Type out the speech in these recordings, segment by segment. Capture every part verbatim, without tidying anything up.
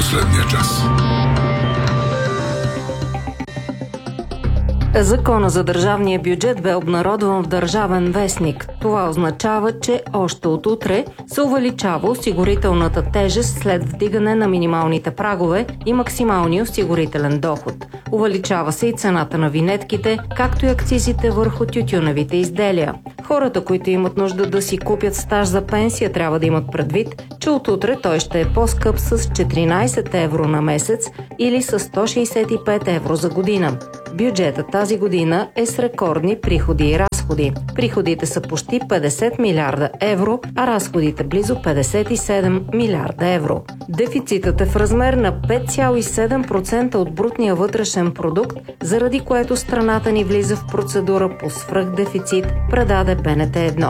последния час. Закона за държавния бюджет бе обнародван в Държавен вестник. Това означава, че още от утре се увеличава осигурителната тежест след вдигане на минималните прагове и максималния осигурителен доход. Увеличава се и цената на винетките, както и акцизите върху тютюневите изделия. Хората, които имат нужда да си купят стаж за пенсия, трябва да имат предвид, че от утре той ще е по-скъп с четиринайсет евро на месец или с сто шейсет и пет евро за година. Бюджетът тази година е с рекордни приходи и разходи. Приходите са почти петдесет милиарда евро, а разходите близо петдесет и седем милиарда евро. Дефицитът е в размер на пет цяло и седем процента от брутния вътрешен продукт, заради което страната ни влиза в процедура по свръхдефицит, предаде Б Н Т едно.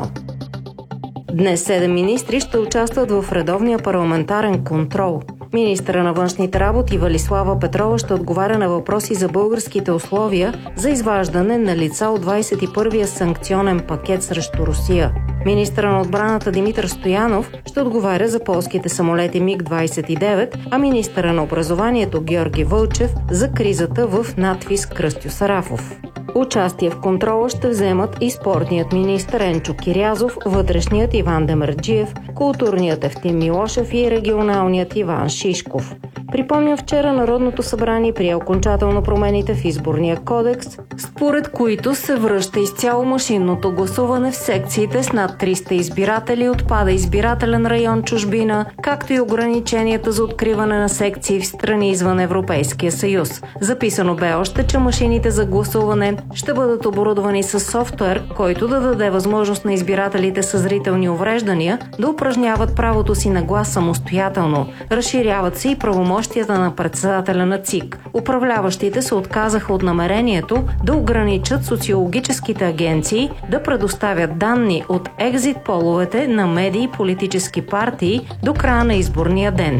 Днес седем министри ще участват в редовния парламентарен контрол. Министъра на външните работи Велислава Петрова ще отговаря на въпроси за българските условия за изваждане на лица от двайсет и първия санкционен пакет срещу Русия. Министъра на отбраната Димитър Стоянов ще отговаря за полските самолети Миг двайсет и девет, а министъра на образованието Георги Вълчев за кризата в надвис Кръстю Сарафов. Участие в контрола ще вземат и спортният министър Енчо Кирязов, вътрешният Иван Демерджиев, културният Евтим Милошев и регионалният Иван Шишков. Припомням, вчера Народното събрание прие окончателно промените в изборния кодекс, според които се връща изцяло машинното гласуване в секциите с над триста избиратели, отпада избирателен район чужбина, както и ограниченията за откриване на секции в страни извън Европейския съюз. Записано бе още, че машините за гласуване ще бъдат оборудвани с софтуер, който да даде възможност на избирателите с зрителни увреждания да упражняват правото си на глас самостоятелно. Разширяват се и правомощията на председателя на ЦИК. Управляващите се отказаха от намерението да ограничат социологическите агенции да предоставят данни от екзит половете на медии и политически партии до края на изборния ден.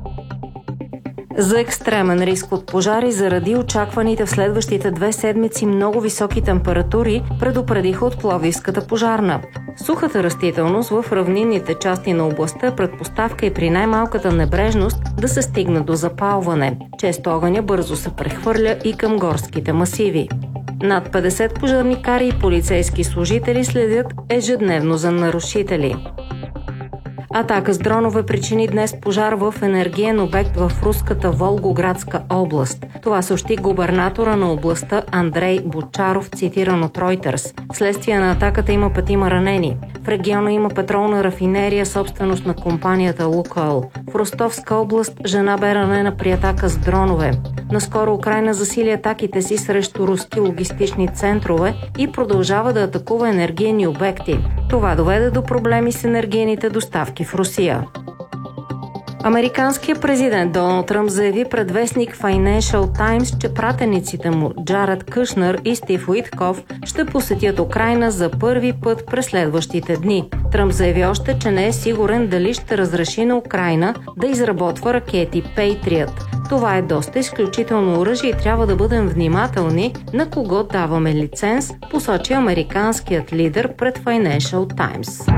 За екстремен риск от пожари заради очакваните в следващите две седмици много високи температури предупредиха от Пловдивската пожарна. Сухата растителност в равнинните части на областта е предпоставка и при най-малката небрежност да се стигне до запалване. Често огъня бързо се прехвърля и към горските масиви. Над петдесет пожарникари и полицейски служители следят ежедневно за нарушители. Атака с дронове причини днес пожар в енергиен обект в руската Волгоградска област. Това съобщи губернатора на областта Андрей Бочаров, цитиран от Reuters. Вследствие на атаката има петима ранени. В региона има петролна рафинерия, собственост на компанията Лукойл. В Ростовска област жена бе ранена при атака с дронове. Наскоро Украйна засили атаките си срещу руски логистични центрове и продължава да атакува енергийни обекти. Това доведе до проблеми с енергийните доставки в Русия. Американският президент Доналд Тръмп заяви пред вестник Financial Times, че пратениците му Джаред Кушнер и Стив Уитков ще посетят Украйна за първи път през следващите дни. Тръмп заяви още, че не е сигурен дали ще разреши на Украйна да изработва ракети Patriot. Това е доста изключително оръжие и трябва да бъдем внимателни на кого даваме лиценз, посочи американският лидер пред Financial Times.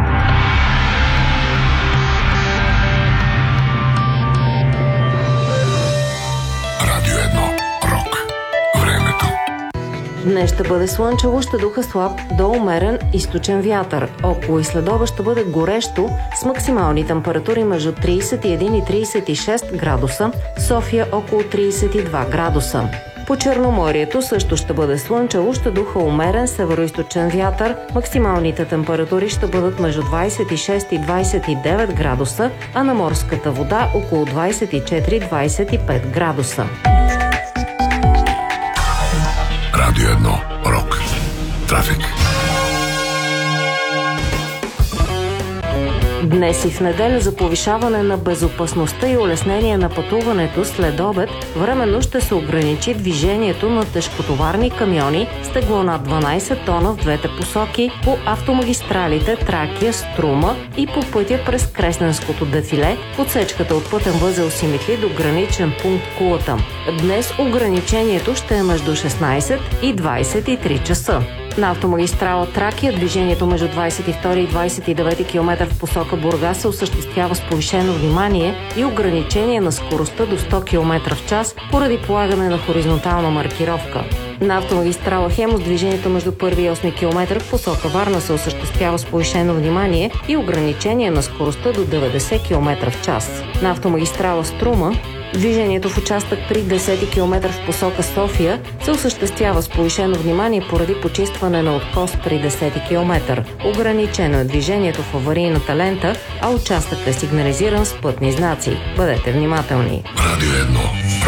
Днес ще бъде слънчево, ще духа слаб до умерен източен вятър. Около и следобед ще бъде горещо с максимални температури между трийсет и един и трийсет и шест градуса, София около трийсет и два градуса. По Черноморието също ще бъде слънчево, ще духа умерен североизточен вятър, максималните температури ще бъдат между двайсет и шест и двайсет и девет градуса, а на морската вода около двайсет и четири до двайсет и пет градуса. Радио едно. Рок. Трафик. Днес и в неделя за повишаване на безопасността и улеснение на пътуването след обед временно ще се ограничи движението на тежкотоварни камиони с тегло над дванайсет тона в двете посоки по автомагистралите Тракия, Струма и по пътя през Кресненското дефиле, отсечката от пътен възел Симитли до граничен пункт Кулата. Днес ограничението ще е между шестнайсет и двайсет и три часа. На автомагистрала Тракия движението между двадесет и втори и двадесет и девети километър в посока Бургас се осъществява с повишено внимание и ограничение на скоростта до сто километра в час поради полагане на хоризонтална маркировка. На автомагистрала Хемус движението между първи и осми километър в посока Варна се осъществява с повишено внимание и ограничение на скоростта до деветдесет километра в час. На автомагистрала Струма движението в участък при десети километър в посока София се осъществява с повишено внимание поради почистване на откос при десети километър. Ограничено е движението в аварийната лента, а участъкът е сигнализиран с пътни знаци. Бъдете внимателни. Радио едно.